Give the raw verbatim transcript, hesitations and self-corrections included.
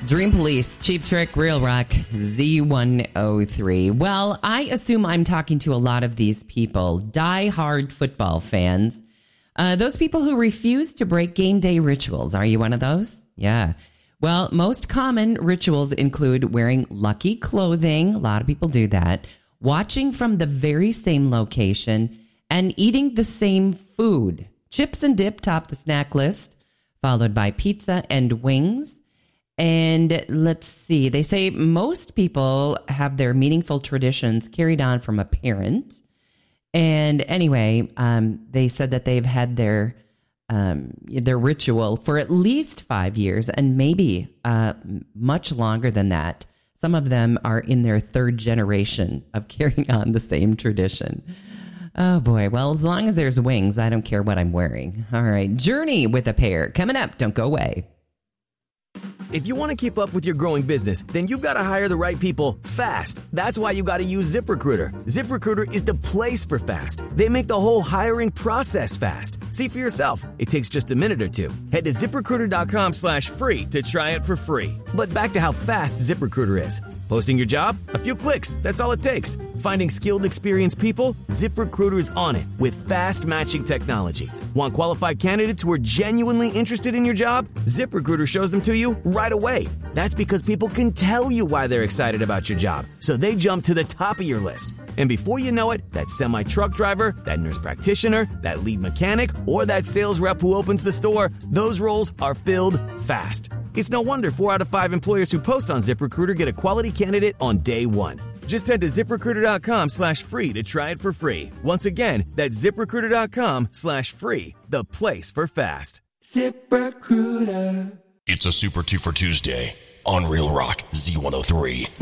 Dream Police, Cheap Trick, Real Rock, Z one oh three. Well, I assume I'm talking to a lot of these people, die-hard football fans. Uh, those people who refuse to break game day rituals. Are you one of those? Yeah. Well, most common rituals include wearing lucky clothing. A lot of people do that. Watching from the very same location and eating the same food. Chips and dip top the snack list, followed by pizza and wings. And let's see, they say most people have their meaningful traditions carried on from a parent. And anyway, um, they said that they've had their um, their ritual for at least five years and maybe uh, much longer than that. Some of them are in their third generation of carrying on the same tradition. Oh, boy. Well, as long as there's wings, I don't care what I'm wearing. All right. Journey with a pair. Coming up. Don't go away. If you want to keep up with your growing business, then you've got to hire the right people fast. That's why you got to use ZipRecruiter. ZipRecruiter is the place for fast. They make the whole hiring process fast. See for yourself. It takes just a minute or two. Head to ZipRecruiter.com slash free to try it for free. But back to how fast ZipRecruiter is. Posting your job? A few clicks. That's all it takes. Finding skilled, experienced people? ZipRecruiter is on it with fast matching technology. Want qualified candidates who are genuinely interested in your job? ZipRecruiter shows them to you right away. That's because people can tell you why they're excited about your job, so they jump to the top of your list. And before you know it, that semi-truck driver, that nurse practitioner, that lead mechanic, or that sales rep who opens the store, those roles are filled fast. It's no wonder four out of five employers who post on ZipRecruiter get a quality candidate on day one. Just head to ZipRecruiter.com slash free to try it for free. Once again, that's ZipRecruiter.com slash free, the place for fast. ZipRecruiter. It's a Super Two for Tuesday on Real Rock Z one oh three.